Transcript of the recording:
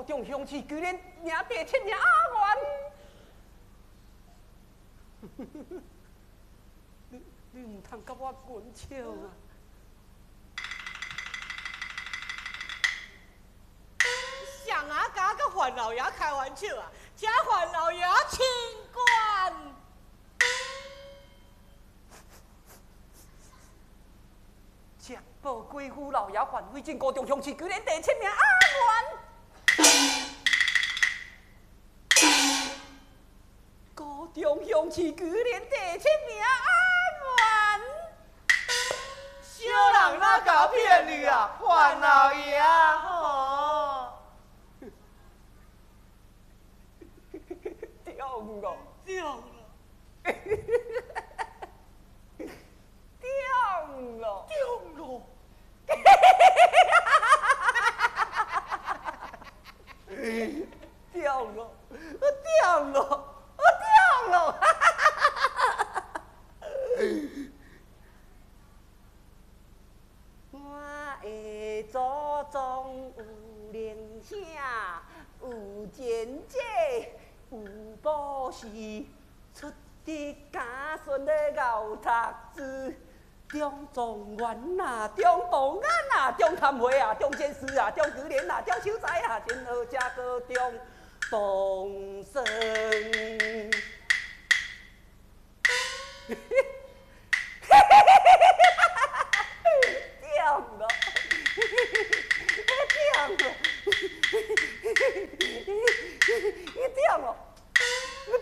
中乡市居然赢第7名阿元，你唔通甲我滚笑啊！ 想啊，甲个范老爷开玩笑啊！这范老爷清官。 江宝贵妇老爷范慧进高中乡市居然第7名阿元，高中乡市居然第7名阿元， 小人哪敢骗你啊，范老爷吼！ 中了， 中了， 中了， 中了！ 掉了，我掉了，我掉了！我的祖宗有灵性，有见解，有宝士，出得家孙咧熬读书。中状元啊，中榜眼啊，中探会啊，中见识啊，中举人啊，中秀才啊，天后加个中东升。